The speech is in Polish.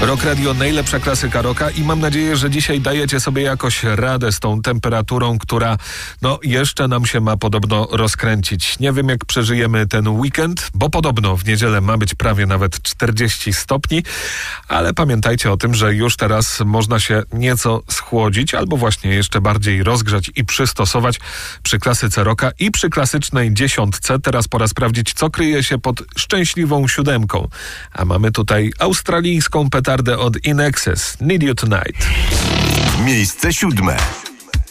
Rock Radio, najlepsza klasyka rocka i mam nadzieję, że dzisiaj dajecie sobie jakoś radę z tą temperaturą, która jeszcze nam się ma podobno rozkręcić. Nie wiem, jak przeżyjemy ten weekend, bo podobno w niedzielę ma być prawie nawet 40 stopni, ale pamiętajcie o tym, że już teraz można się nieco schłodzić albo właśnie jeszcze bardziej rozgrzać i przystosować przy klasyce rocka i przy klasycznej dziesiątce. Teraz pora sprawdzić, co kryje się pod szczęśliwą siódemką. A mamy tutaj australijską petardę od In Excess, Need You Tonight. Miejsce 7.